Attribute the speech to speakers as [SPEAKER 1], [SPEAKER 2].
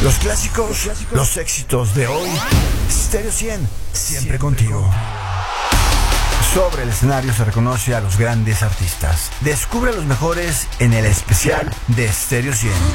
[SPEAKER 1] Los clásicos, los éxitos de hoy. Stereo 100, siempre contigo. Sobre el escenario se reconoce a los grandes artistas. Descubre a los mejores en el especial de Stereo 100.